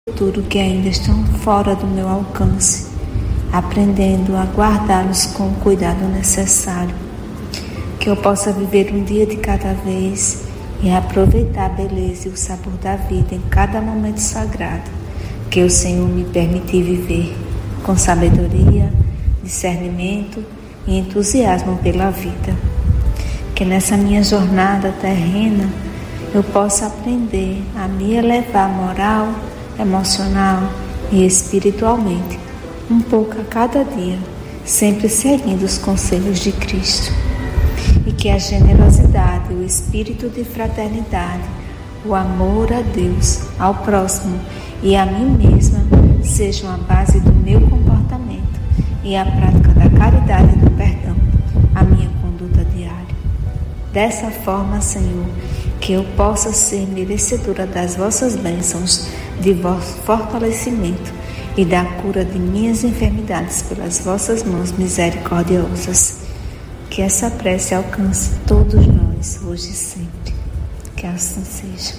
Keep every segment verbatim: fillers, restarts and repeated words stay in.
futuro que ainda estão fora do meu alcance, aprendendo a guardá-los com o cuidado necessário, que eu possa viver um dia de cada vez e aproveitar a beleza e o sabor da vida em cada momento sagrado que o Senhor me permitir viver, com sabedoria, discernimento e entusiasmo pela vida. Que nessa minha jornada terrena eu possa aprender a me elevar moral, emocional e espiritualmente, um pouco a cada dia, sempre seguindo os conselhos de Cristo. E que a generosidade, o espírito de fraternidade, o amor a Deus, ao próximo e a mim mesma sejam a base do meu comportamento e a prática da caridade e do perdão, a minha conduta diária. Dessa forma, Senhor, que eu possa ser merecedora das vossas bênçãos, de vosso fortalecimento e da cura de minhas enfermidades pelas vossas mãos misericordiosas. Que essa prece alcance todos nós, hoje e sempre. Que assim seja.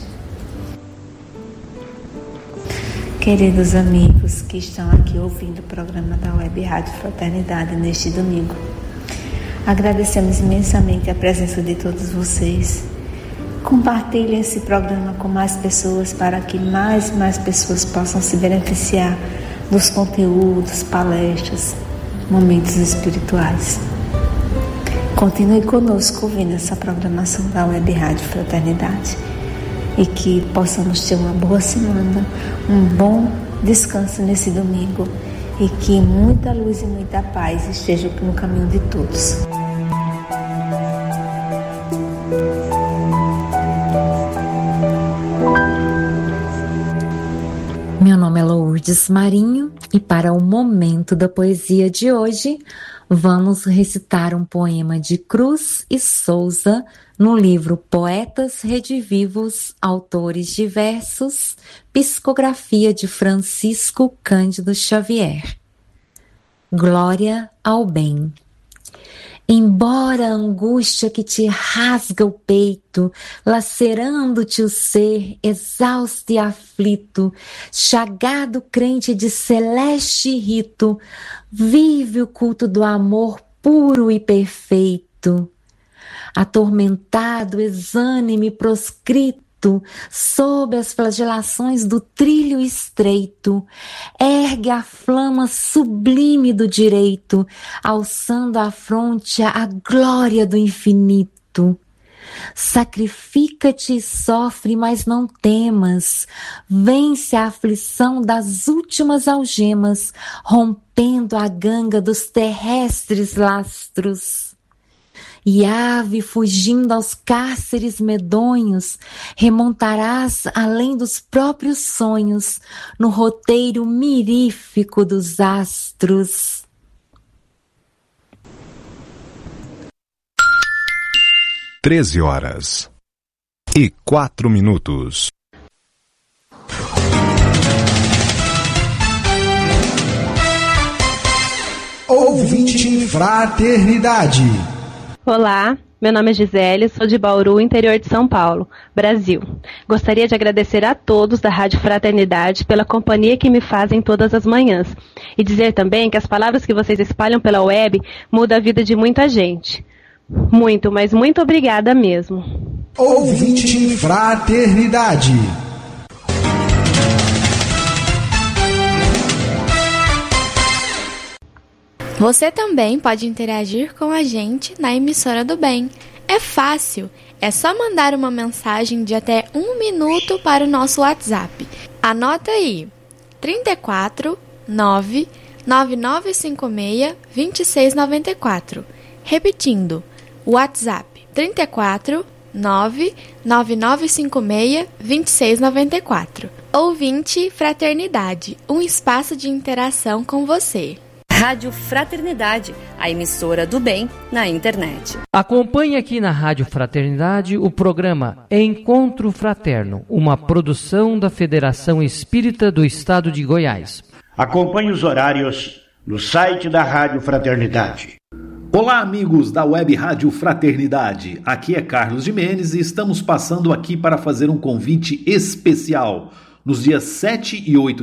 Queridos amigos que estão aqui ouvindo o programa da Web Rádio Fraternidade neste domingo, agradecemos imensamente a presença de todos vocês. Compartilhem esse programa com mais pessoas para que mais e mais pessoas possam se beneficiar dos conteúdos, palestras, momentos espirituais. Continue conosco ouvindo essa programação da Web Rádio Fraternidade e que possamos ter uma boa semana, um bom descanso nesse domingo e que muita luz e muita paz estejam no caminho de todos. Meu nome é Lourdes Marinho e para o momento da poesia de hoje, vamos recitar um poema de Cruz e Souza no livro Poetas Redivivos, Autores Diversos, psicografia de Francisco Cândido Xavier. Glória ao bem. Embora a angústia que te rasga o peito, lacerando-te o ser, exausto e aflito, chagado crente de celeste rito, vive o culto do amor puro e perfeito. Atormentado, exânime, proscrito, sob as flagelações do trilho estreito, ergue a flama sublime do direito, alçando à fronte a glória do infinito. Sacrifica-te e sofre, mas não temas, vence a aflição das últimas algemas, rompendo a ganga dos terrestres lastros. E ave, fugindo aos cárceres medonhos, remontarás além dos próprios sonhos, no roteiro mirífico dos astros. Treze horas e quatro minutos. Ouvinte Fraternidade. Olá, meu nome é Gisele, sou de Bauru, interior de São Paulo, Brasil. Gostaria de agradecer a todos da Rádio Fraternidade pela companhia que me fazem todas as manhãs e dizer também que as palavras que vocês espalham pela web mudam a vida de muita gente. Muito, mas muito obrigada mesmo. Ouvinte Fraternidade. Você também pode interagir com a gente na Emissora do Bem. É fácil, é só mandar uma mensagem de até um minuto para o nosso WhatsApp. Anota aí, trinta e quatro, nove, nove nove cinco seis, dois seis nove quatro. Repetindo, WhatsApp trinta e quatro, nove, nove nove cinco seis, dois seis nove quatro. Ouvinte Fraternidade, um espaço de interação com você. Rádio Fraternidade, a emissora do bem na internet. Acompanhe aqui na Rádio Fraternidade o programa Encontro Fraterno, uma produção da Federação Espírita do Estado de Goiás. Acompanhe os horários no site da Rádio Fraternidade. Olá, amigos da Web Rádio Fraternidade. Aqui é Carlos Jimenez e estamos passando aqui para fazer um convite especial. nos dias sete e oito